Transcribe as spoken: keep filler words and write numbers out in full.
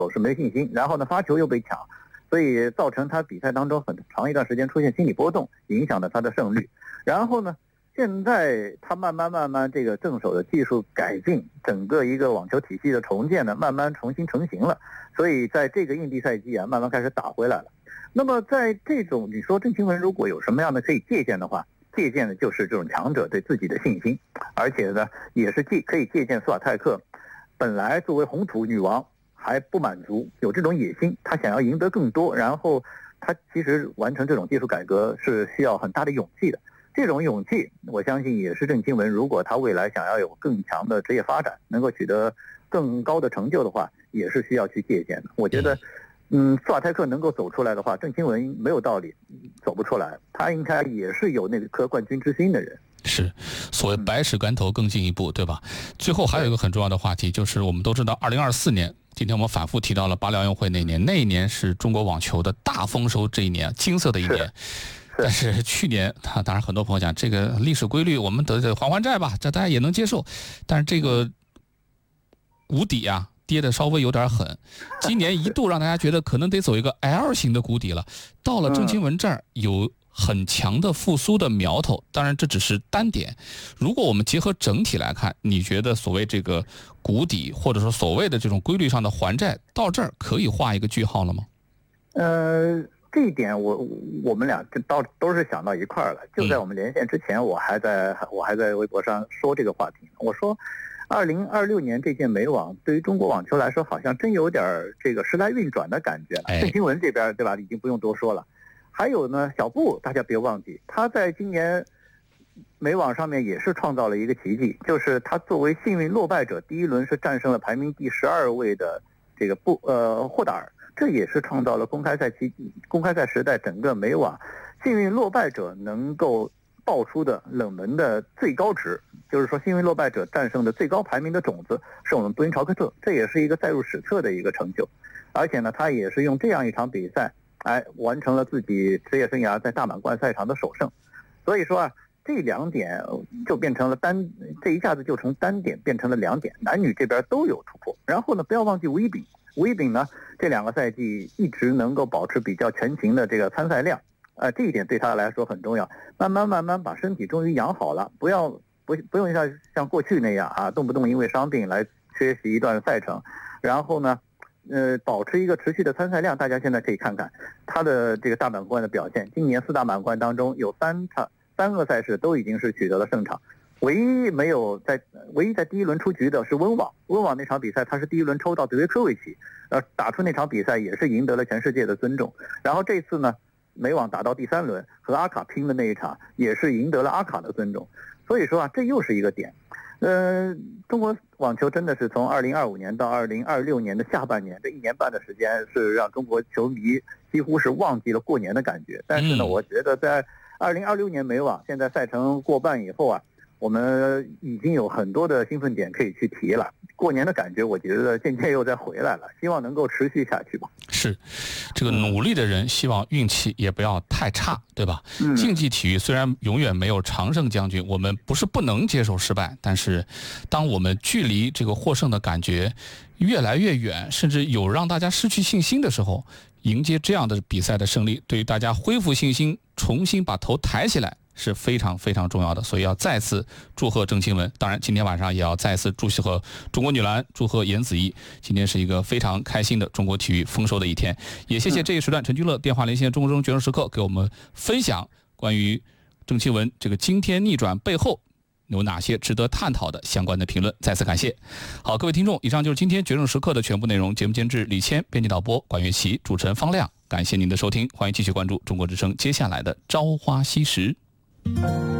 是没信心，然后呢发球又被抢，所以造成他比赛当中很长一段时间出现心理波动，影响了他的胜率。然后呢，现在他慢慢慢慢这个正手的技术改进，整个一个网球体系的重建呢，慢慢重新成型了。所以在这个印地赛季啊，慢慢开始打回来了。那么在这种你说郑钦文如果有什么样的可以借鉴的话，借鉴的就是这种强者对自己的信心，而且呢，也是借可以借鉴斯瓦泰克，本来作为红土女王还不满足，有这种野心，他想要赢得更多，然后他其实完成这种技术改革是需要很大的勇气的。这种勇气，我相信也是郑钦文如果他未来想要有更强的职业发展，能够取得更高的成就的话，也是需要去借鉴的。我觉得。嗯，斯瓦泰克能够走出来的话，郑钦文没有道理走不出来，他应该也是有那颗冠军之心的人。 是，所谓百尺竿头更进一步，对吧？最后还有一个很重要的话题，就是我们都知道二零二四年，今天我们反复提到了巴黎奥运会那年，那一年是中国网球的大丰收，这一年金色的一年。但是去年，他当然很多朋友讲这个历史规律，我们得还还债吧，这大家也能接受。但是这个谷底啊，跌的稍微有点狠，今年一度让大家觉得可能得走一个 L 型的谷底了。到了郑钦文这儿有很强的复苏的苗头，当然这只是单点。如果我们结合整体来看，你觉得所谓这个谷底，或者说所谓的这种规律上的还债，到这儿可以画一个句号了吗？ 呃，这一点我我们俩到都是想到一块儿了。就在我们连线之前，我还在我还在微博上说这个话题，我说。二零二六年这届美网对于中国网球来说，好像真有点这个时来运转的感觉了。郑钦文这边对吧，已经不用多说了。还有呢，小布大家别忘记，他在今年美网上面也是创造了一个奇迹，就是他作为幸运落败者，第一轮是战胜了排名第十二位的这个布呃霍达尔，这也是创造了公开赛期公开赛时代整个美网幸运落败者能够爆出的冷门的最高值，就是说幸运落败者战胜的最高排名的种子是我们布林朝克特，这也是一个载入史册的一个成就。而且呢，他也是用这样一场比赛哎完成了自己职业生涯在大满贯赛场的首胜。所以说啊，这两点就变成了单，这一下子就从单点变成了两点，男女这边都有突破。然后呢，不要忘记吴一丙，吴一丙呢这两个赛季一直能够保持比较全勤的这个参赛量。呃，这一点对他来说很重要。慢慢慢慢把身体终于养好了，不要不不用像像过去那样啊，动不动因为伤病来缺席一段赛程。然后呢，呃，保持一个持续的参赛量。大家现在可以看看他的这个大满贯的表现。今年四大满贯当中有三场三个赛事都已经是取得了胜场，唯一没有在唯一在第一轮出局的是温网。温网那场比赛他是第一轮抽到德约科维奇，呃，打出那场比赛也是赢得了全世界的尊重。然后这次呢，美网打到第三轮和阿卡拼的那一场也是赢得了阿卡的尊重。所以说啊，这又是一个点。呃，中国网球真的是从二零二五年到二零二六年的下半年，这一年半的时间是让中国球迷几乎是忘记了过年的感觉。但是呢，我觉得在二零二六年美网现在赛程过半以后啊，我们已经有很多的兴奋点可以去提了。过年的感觉我觉得渐渐又再回来了，希望能够持续下去吧。 是，这个努力的人希望运气也不要太差，对吧？嗯、竞技体育虽然永远没有常胜将军，我们不是不能接受失败，但是当我们距离这个获胜的感觉越来越远，甚至有让大家失去信心的时候，迎接这样的比赛的胜利，对于大家恢复信心，重新把头抬起来是非常非常重要的。所以要再次祝贺郑钦文，当然今天晚上也要再次祝贺中国女篮，祝贺颜子怡。今天是一个非常开心的中国体育丰收的一天，也谢谢这一时段陈居乐电话连线中国中决胜时刻给我们分享关于郑钦文这个惊天逆转背后有哪些值得探讨的相关的评论，再次感谢。好，各位听众，以上就是今天决胜时刻的全部内容。节目监制李谦，编辑导播管乐琪，主持人方亮。感谢您的收听，欢迎继续关注中国之声接下来的朝花夕拾。